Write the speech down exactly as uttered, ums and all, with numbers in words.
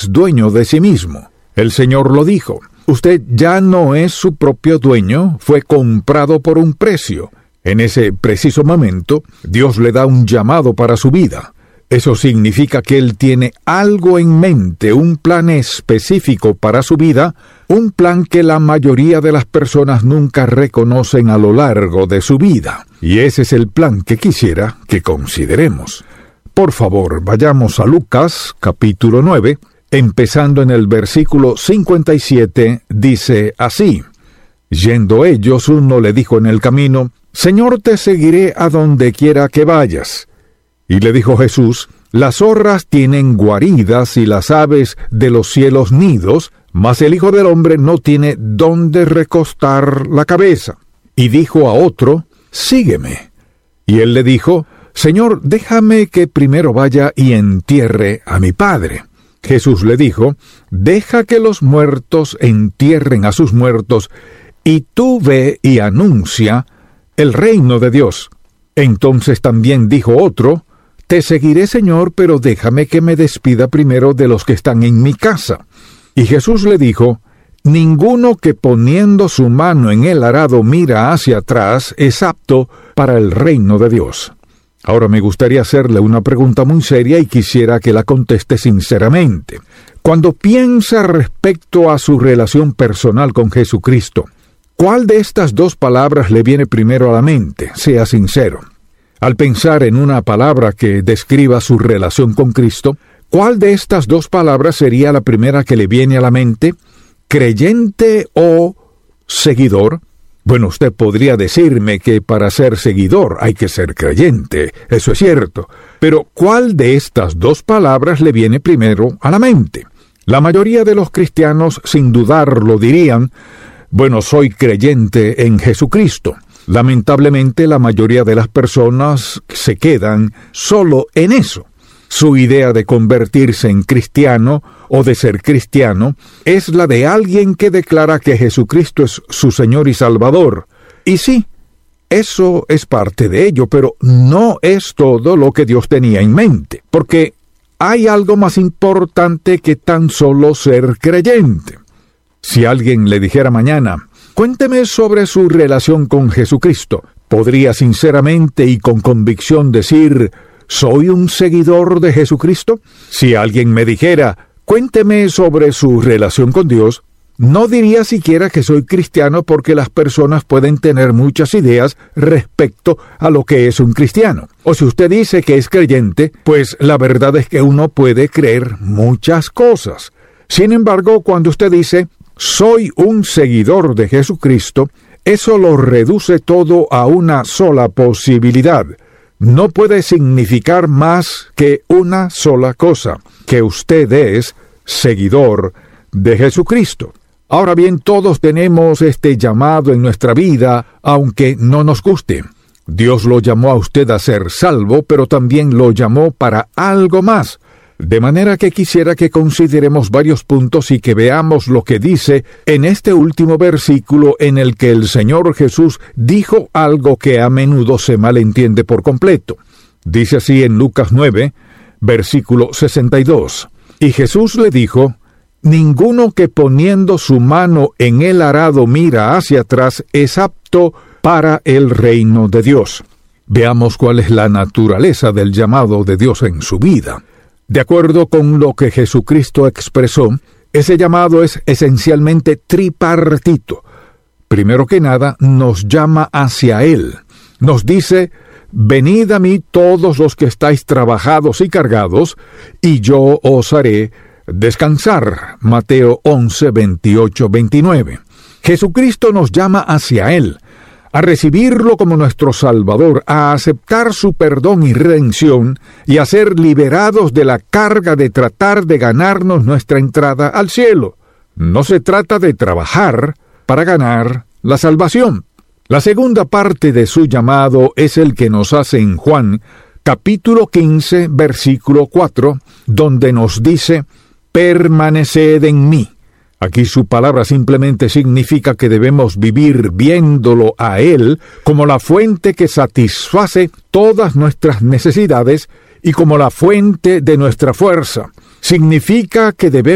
es dueño de sí mismo. El Señor lo dijo. Usted ya no es su propio dueño, fue comprado por un precio. En ese preciso momento, Dios le da un llamado para su vida. Eso significa que Él tiene algo en mente, un plan específico para su vida, un plan que la mayoría de las personas nunca reconocen a lo largo de su vida. Y ese es el plan que quisiera que consideremos. Por favor, vayamos a Lucas, capítulo nueve, empezando en el versículo cincuenta y siete, dice así: Yendo ellos, uno le dijo en el camino: Señor, te seguiré a donde quiera que vayas. Y le dijo Jesús: Las zorras tienen guaridas y las aves de los cielos nidos, mas el Hijo del Hombre no tiene dónde recostar la cabeza. Y dijo a otro: Sígueme. Y él le dijo: Señor, déjame que primero vaya y entierre a mi Padre. Jesús le dijo: Deja que los muertos entierren a sus muertos, y tú ve y anuncia el reino de Dios. Entonces también dijo otro: Te seguiré, Señor, pero déjame que me despida primero de los que están en mi casa. Y Jesús le dijo: Ninguno que poniendo su mano en el arado mira hacia atrás es apto para el reino de Dios. Ahora me gustaría hacerle una pregunta muy seria y quisiera que la conteste sinceramente. Cuando piensa respecto a su relación personal con Jesucristo, ¿cuál de estas dos palabras le viene primero a la mente? Sea sincero. Al pensar en una palabra que describa su relación con Cristo, ¿cuál de estas dos palabras sería la primera que le viene a la mente? ¿Creyente o seguidor? Bueno, usted podría decirme que para ser seguidor hay que ser creyente, eso es cierto. Pero ¿cuál de estas dos palabras le viene primero a la mente? La mayoría de los cristianos, sin dudarlo, dirían: Bueno, soy creyente en Jesucristo. Lamentablemente, la mayoría de las personas se quedan solo en eso. Su idea de convertirse en cristiano o de ser cristiano es la de alguien que declara que Jesucristo es su Señor y Salvador. Y sí, eso es parte de ello, pero no es todo lo que Dios tenía en mente, porque hay algo más importante que tan solo ser creyente. Si alguien le dijera mañana: Cuénteme sobre su relación con Jesucristo, ¿podría sinceramente y con convicción decir: ¿Soy un seguidor de Jesucristo? Si alguien me dijera: Cuénteme sobre su relación con Dios, no diría siquiera que soy cristiano, porque las personas pueden tener muchas ideas respecto a lo que es un cristiano. O si usted dice que es creyente, pues la verdad es que uno puede creer muchas cosas. Sin embargo, cuando usted dice: Soy un seguidor de Jesucristo, eso lo reduce todo a una sola posibilidad. No puede significar más que una sola cosa: que usted es seguidor de Jesucristo. Ahora bien, todos tenemos este llamado en nuestra vida, aunque no nos guste. Dios lo llamó a usted a ser salvo, pero también lo llamó para algo más. De manera que quisiera que consideremos varios puntos y que veamos lo que dice en este último versículo, en el que el Señor Jesús dijo algo que a menudo se malentiende por completo. Dice así en Lucas nueve, versículo sesenta y dos. Y Jesús le dijo: Ninguno que poniendo su mano en el arado mira hacia atrás es apto para el reino de Dios. Veamos cuál es la naturaleza del llamado de Dios en su vida. De acuerdo con lo que Jesucristo expresó, ese llamado es esencialmente tripartito. Primero que nada, nos llama hacia Él. Nos dice: Venid a mí todos los que estáis trabajados y cargados, y yo os haré descansar. Mateo once, veintiocho, veintinueve. Jesucristo nos llama hacia Él, a recibirlo como nuestro Salvador, a aceptar su perdón y redención, y a ser liberados de la carga de tratar de ganarnos nuestra entrada al cielo. No se trata de trabajar para ganar la salvación. La segunda parte de su llamado es el que nos hace en Juan, capítulo quince, versículo cuatro, donde nos dice: permaneced en mí. Aquí su palabra simplemente significa que debemos vivir viéndolo a Él como la fuente que satisface todas nuestras necesidades y como la fuente de nuestra fuerza. Significa que debemos